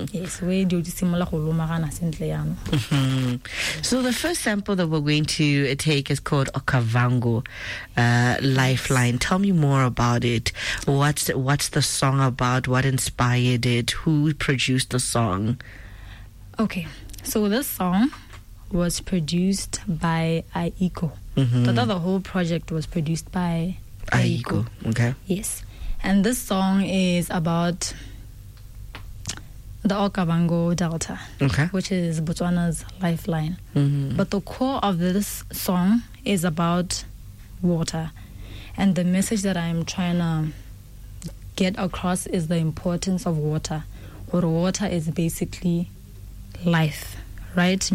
Yes, we do similar holomagana sentle. So the first sample that we're going to take is called Okavango, Lifeline. Tell me more about it. What's the song about? What inspired it? Who produced the song? Okay, so this song was produced by Aiko. The whole project was produced by Aiko. Okay. Yes. And this song is about the Okavango Delta, which is Botswana's lifeline. But the core of this song is about water. And the message that I'm trying to get across is the importance of water. Or water is basically life, right?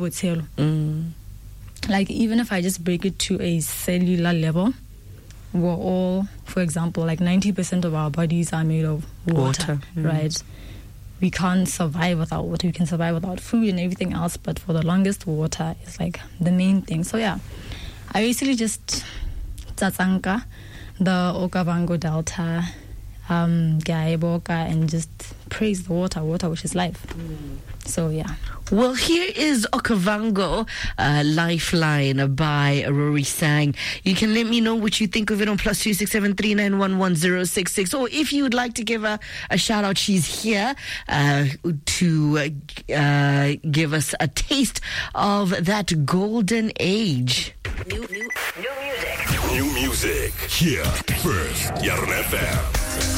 Like, even if I just break it to a cellular level, we're all, for example, like 90% of our bodies are made of water. Right? We can't survive without water. We can survive without food and everything else, but for the longest, water is like the main thing. So yeah, I basically just tsatsanka the Okavango Delta, Gaiboka, and just praise the water which is life. So yeah. Well, here is Okavango, Lifeline by Rory Sang. You can let me know what you think of it on +267 3911066, or if you would like to give her a shout out, she's here to give us a taste of that golden age. New music. New music. Here first. Yarn FM.